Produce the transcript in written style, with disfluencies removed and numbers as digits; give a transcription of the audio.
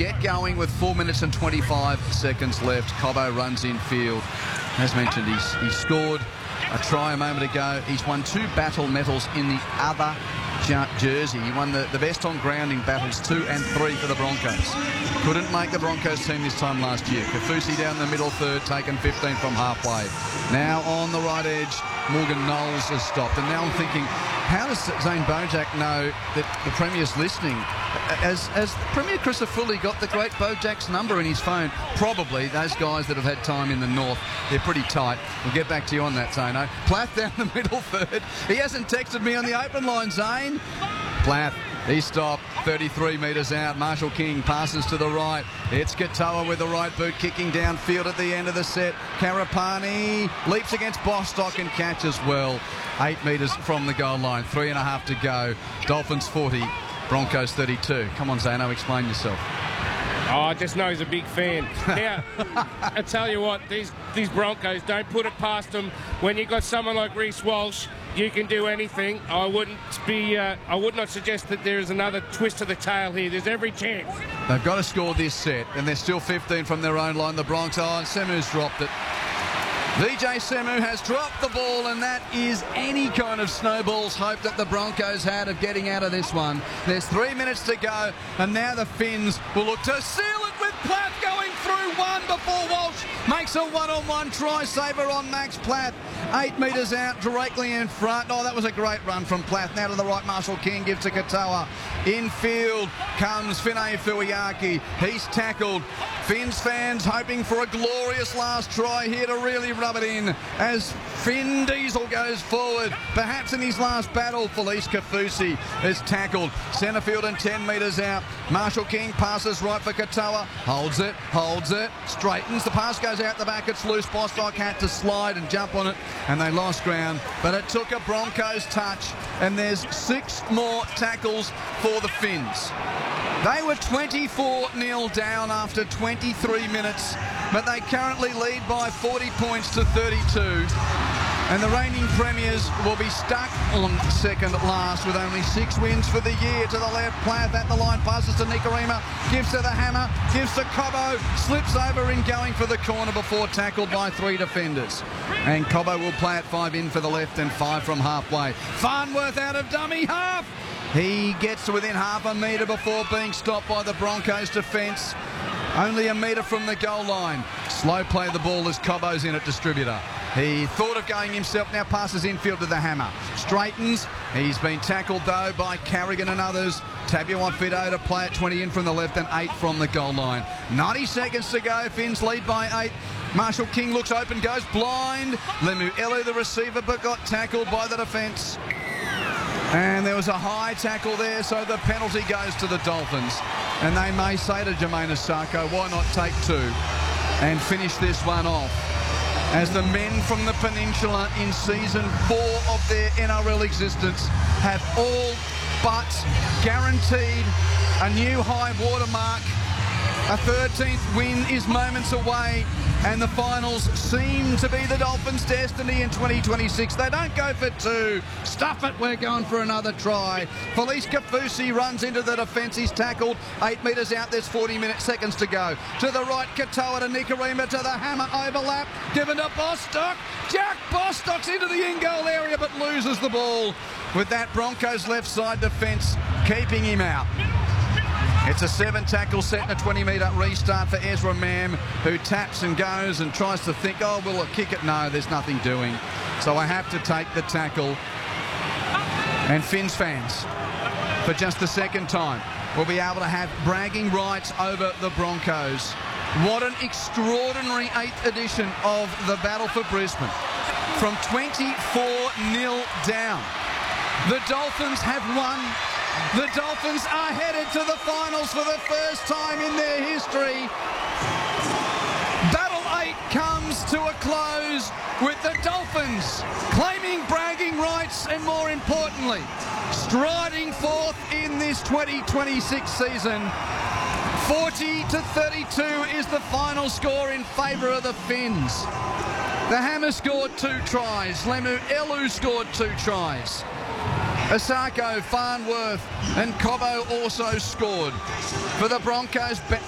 get going with 4 minutes and 25 seconds left. Cobbo runs in field. As mentioned, he scored a try a moment ago. He's won 2 battle medals in the other jersey. He won the best on ground in battles 2 and 3 for the Broncos. Couldn't make the Broncos team this time last year. Kaufusi down the middle third, taken 15 from halfway. Now on the right edge, Morgan Knowles has stopped. And now I'm thinking, how does Zane Bojack know that the Premier's listening? As Premier Crisafulli got the great Bojack's number in his phone? Probably. Those guys that have had time in the north, they're pretty tight. We'll get back to you on that, Zano. Plath down the middle third. He hasn't texted me on the open line, Zane. Plath, he stopped 33 metres out. Marshall King passes to the right. It's Katoa with the right boot kicking downfield at the end of the set. Karapani leaps against Bostock and catches well. 8 metres from the goal line. 3.5 to go. Dolphins 40, Broncos 32. Come on, Zano, explain yourself. Oh, I just know he's a big fan. Now, I tell you what, these Broncos, don't put it past them. When you've got someone like Reece Walsh, you can do anything. I would not suggest that there is another twist to the tail here. There's every chance. They've got to score this set, and they're still 15 from their own line. The Broncos, and Semu's dropped it. VJ Semu has dropped the ball, and that is any kind of snowball's hope that the Broncos had of getting out of this one. There's 3 minutes to go, and now the Finns will look to seal it with Plath going through one before Walsh makes a one-on-one try saver on Max Plath. 8 metres out, directly in front. Oh, that was a great run from Plath. Now to the right, Marshall King gives to Katoa. Infield comes Finay Fuiaki. He's tackled. Finns fans hoping for a glorious last try here to really rub it in as Finn Diesel goes forward. Perhaps in his last battle, Felice Kaufusi is tackled. Centrefield and 10 metres out. Marshall King passes right for Katoa. Holds it, straightens. The pass goes out the back. It's loose. Bostock had to slide and jump on it, and they lost ground. But it took a Broncos touch, and there's 6 more tackles for the Finns. They were 24-0 down after 23 minutes, but they currently lead by 40 points to 32. And the reigning premiers will be stuck on second last with only 6 wins for the year. To the left, Plath at the line, passes to Nikorima, gives to the hammer, gives to Cobbo, slips over in going for the corner before tackled by 3 defenders. And Cobbo will play at 5 in for the left and 5 from halfway. Farnworth out of dummy half. He gets to within half a metre before being stopped by the Broncos defence. Only a metre from the goal line. Slow play the ball as Cobbo's in at distributor. He thought of going himself, now passes infield to the hammer. Straightens. He's been tackled though by Carrigan and others. Tabuai-Fidow to play at 20 in from the left and 8 from the goal line. 90 seconds to go. Finns lead by 8. Marshall King looks open, goes blind. Lemuelu the receiver, but got tackled by the defence. And there was a high tackle there, so the penalty goes to the Dolphins. And they may say to Jermaine Asako, why not take 2 and finish this one off? As the men from the Peninsula in season 4 of their NRL existence have all but guaranteed a new high watermark. A 13th win is moments away, and the finals seem to be the Dolphins' destiny in 2026. They don't go for 2. Stuff it, we're going for another try. Felice Kaufusi runs into the defence. He's tackled 8 metres out. There's 40 seconds to go. To the right, Katoa to Nikorima to the hammer. Overlap, given to Bostock. Jack Bostock's into the in-goal area but loses the ball. With that, Broncos left side defence keeping him out. It's a 7-tackle set and a 20-metre restart for Ezra Mam, who taps and goes and tries to think, oh, will I kick it? No, there's nothing doing. So I have to take the tackle. And Finns fans, for just the second time, will be able to have bragging rights over the Broncos. What an extraordinary 8th edition of the Battle for Brisbane. From 24-0 down, the Dolphins have won. The Dolphins are headed to the finals for the first time in their history. Battle 8 comes to a close with the Dolphins claiming bragging rights and, more importantly, striding forth in this 2026 season. 40-32 is the final score in favour of the Finns. The Hammer scored 2 tries. Lemuelu scored 2 tries. Asako, Farnworth and Cobbo also scored. For the Broncos,